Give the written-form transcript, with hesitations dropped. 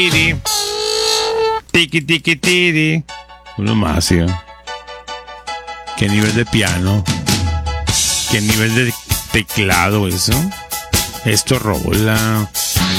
Tiri. Tiki tiki tiri. Uno más, ¿sí? ¿Qué nivel de piano? ¿Qué nivel de teclado eso? Esto rola.